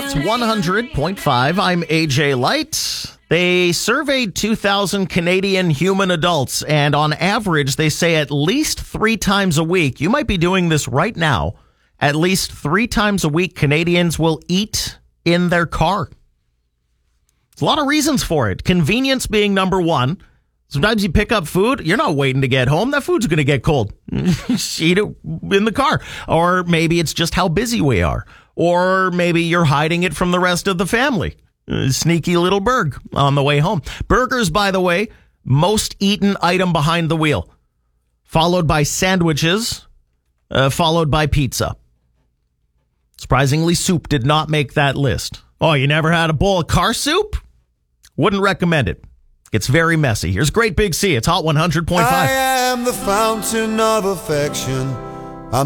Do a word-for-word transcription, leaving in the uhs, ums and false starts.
It's one hundred point five. I'm A J Light. They surveyed two thousand Canadian human adults, and on average, they say at least three times a week, you might be doing this right now, at least three times a week, Canadians will eat in their car. There's a lot of reasons for it. Convenience being number one. Sometimes you pick up food, you're not waiting to get home. That food's going to get cold. Eat it in the car. Or maybe it's just how busy we are. Or maybe you're hiding it from the rest of the family. Uh, sneaky little burg on the way home. Burgers, by the way, most eaten item behind the wheel. Followed by sandwiches, uh, followed by pizza. Surprisingly, soup did not make that list. Oh, you never had a bowl of car soup? Wouldn't recommend it. It's very messy. Here's Great Big Sea. It's Hot one hundred point five. I am the fountain of affection.